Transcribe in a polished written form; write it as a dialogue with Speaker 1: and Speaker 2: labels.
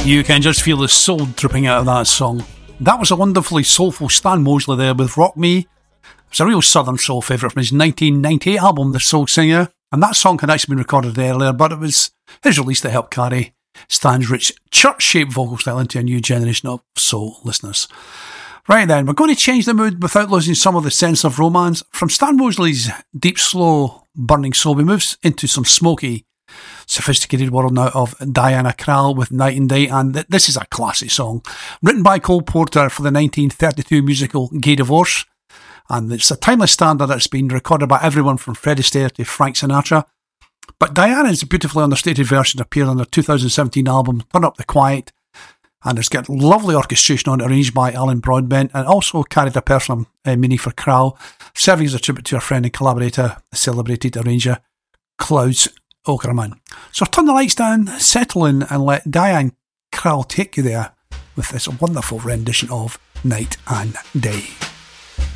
Speaker 1: You can just feel the soul dripping out of that song. That was a wonderfully soulful Stan Mosley there with Rock Me. It's a real Southern soul favourite from his 1998 album, The Soul Singer. And that song had actually been recorded earlier, but it was his release that helped carry Stan's rich church-shaped vocal style into a new generation of soul listeners. Right then, we're going to change the mood without losing some of the sense of romance. From Stan Mosley's deep, slow, burning soul, we move into some smoky, sophisticated world now of Diana Krall with Night and Day, and this is a classic song written by Cole Porter for the 1932 musical Gay Divorce, and it's a timeless standard that's been recorded by everyone from Fred Astaire to Frank Sinatra. But Diana's beautifully understated version appeared on their 2017 album Turn Up the Quiet, and it's got lovely orchestration on it arranged by Alan Broadbent, and also carried a personal meaning for Krall, serving as a tribute to her friend and collaborator, the celebrated arranger Klaus Okerman. So turn the lights down, settle in, and let Diana Krall take you there with this wonderful rendition of Night and Day.